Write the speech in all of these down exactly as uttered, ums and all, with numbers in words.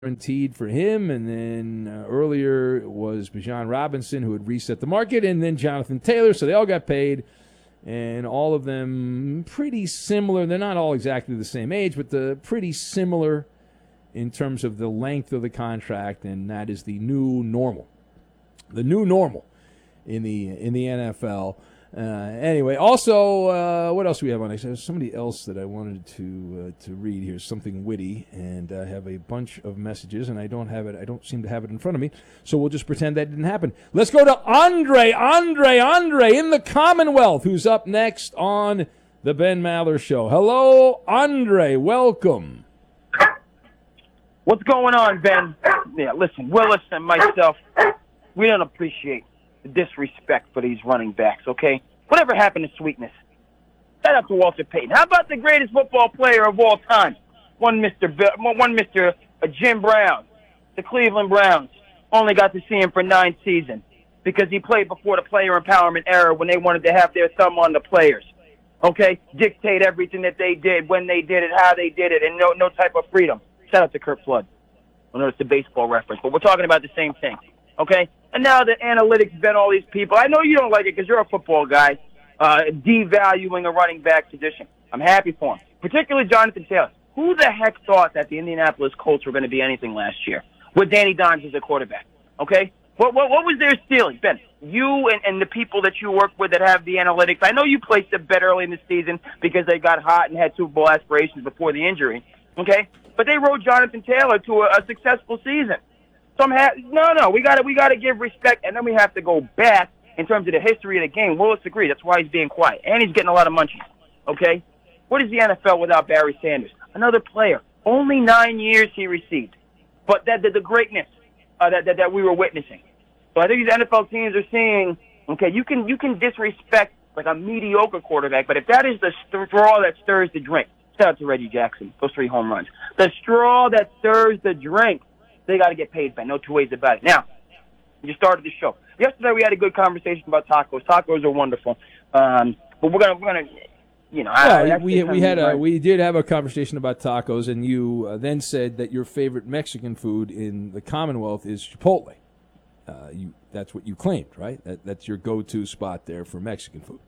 guaranteed for him, and then uh, earlier it was Bijan Robinson who had reset the market, and then Jonathan Taylor, so they all got paid, and all of them pretty similar. They're not all exactly the same age, but the pretty similar in terms of the length of the contract, and that is the new normal. The new normal in the in the N F L. Uh, anyway, also, uh, what else do we have on next? There's somebody else that I wanted to uh, to read here, something witty, and I have a bunch of messages, and I don't have it. I don't seem to have it in front of me, so we'll just pretend that didn't happen. Let's go to Andre, Andre, Andre in the Commonwealth, who's up next on the Ben Maller Show. Hello, Andre. Welcome. What's going on, Ben? Yeah, listen, Willis and myself, we don't appreciate the disrespect for these running backs, okay? Whatever happened to sweetness? Shout out to Walter Payton. How about the greatest football player of all time? One Mister Bill, one Mister Jim Brown, the Cleveland Browns. Only got to see him for nine seasons because he played before the player empowerment era when they wanted to have their thumb on the players, okay? Dictate everything that they did, when they did it, how they did it, and no no type of freedom. Shout out to Kurt Flood. I know it's a baseball reference, but we're talking about the same thing, okay? And now the analytics been all these people. I know you don't like it because you're a football guy, uh, devaluing a running back position. I'm happy for him, particularly Jonathan Taylor. Who the heck thought that the Indianapolis Colts were going to be anything last year with Danny Dimes as a quarterback, okay? What what, what was their stealing? Ben, you and, and the people that you work with that have the analytics, I know you placed a bet early in the season because they got hot and had Super Bowl aspirations before the injury, okay? But they rode Jonathan Taylor to a, a successful season. So I'm ha- no, no, we got to we got to give respect, and then we have to go back in terms of the history of the game. Willis agreed. That's why he's being quiet, and he's getting a lot of munchies. Okay, what is the N F L without Barry Sanders? Another player. Only nine years he received, but that the, the greatness uh, that, that that we were witnessing. So I think these N F L teams are seeing. Okay, you can you can disrespect like a mediocre quarterback, but if that is the straw that stirs the drink. Shout out to Reggie Jackson, those three home runs. The straw that stirs the drink. They got to get paid, Ben. No two ways about it. Now, you started the show. Yesterday we had a good conversation about tacos. Tacos are wonderful, um, but we're gonna we're gonna you know. Yeah, I, we we had a, we did have a conversation about tacos, and you uh, then said that your favorite Mexican food in the Commonwealth is Chipotle. Uh, you that's what you claimed, right? That that's your go-to spot there for Mexican food.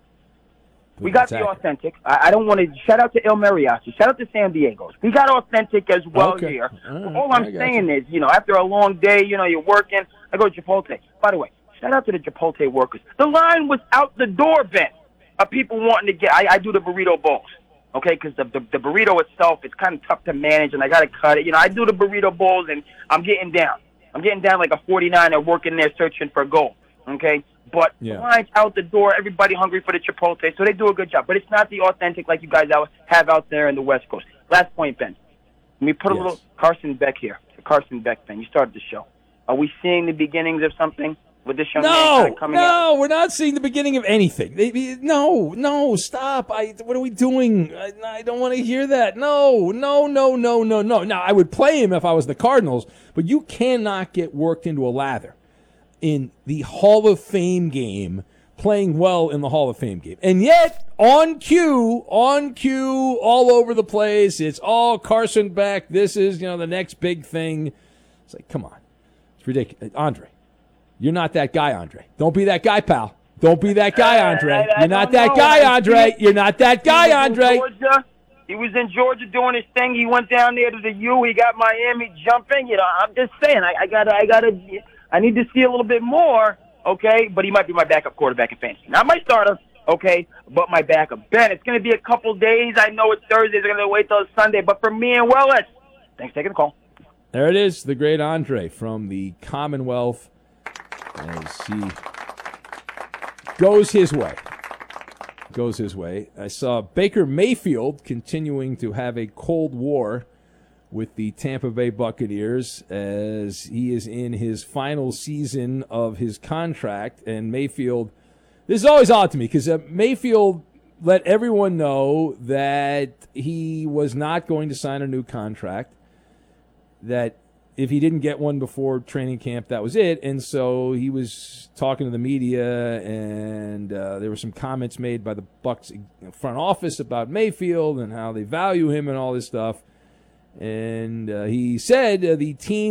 We got the authentic. I, I don't want to shout out to El Mariachi. Shout out to San Diego's. We got authentic as well okay. here. Right. All I'm saying you. is, you know, after a long day, you know, you're working. I go to Chipotle. By the way, shout out to the Chipotle workers. The line was out the door, Ben, of people wanting to get. I, I do the burrito bowls, okay? Because the, the the burrito itself, it's kind of tough to manage, and I got to cut it. You know, I do the burrito bowls, and I'm getting down. I'm getting down like a forty-niner working there searching for gold, okay? But yeah. the line's out the door, everybody hungry for the Chipotle, so they do a good job. But it's not the authentic like you guys out, have out there in the West Coast. Last point, Ben. Let me put a yes. little Carson Beck here. Carson Beck, Ben. You started the show. Are we seeing the beginnings of something with this young no, man kind of coming no, out? No, we're not seeing the beginning of anything. They, no, no, stop. I, what are we doing? I, I don't want to hear that. No, no, no, no, no, no. Now, I would play him if I was the Cardinals, but you cannot get worked into a lather in the Hall of Fame game, playing well in the Hall of Fame game. And yet, on cue, on cue, all over the place, it's all Carson Beck. This is, you know, the next big thing. It's like, come on. It's ridiculous. Andre, you're not that guy, Andre. Don't be that guy, pal. Don't be that guy, Andre. I, I, I you're not know. that guy, Andre. You're not that guy, Andre. Georgia. He was in Georgia doing his thing. He went down there to the U. He got Miami jumping. You know, I'm just saying, I, I gotta, I gotta... I need to see a little bit more, okay? But he might be my backup quarterback in fantasy. Not my starter, okay, but my backup. Ben, it's going to be a couple days. I know it's Thursday. They're going to wait till Sunday. But for me and Willis, thanks for taking the call. There it is, the great Andre from the Commonwealth as he goes his way. Goes his way. I saw Baker Mayfield continuing to have a Cold War with the Tampa Bay Buccaneers as he is in his final season of his contract. And Mayfield, this is always odd to me because uh, Mayfield let everyone know that he was not going to sign a new contract, that if he didn't get one before training camp, that was it. And so he was talking to the media, and uh, there were some comments made by the Bucs front office about Mayfield and how they value him and all this stuff. And uh, he said uh, the team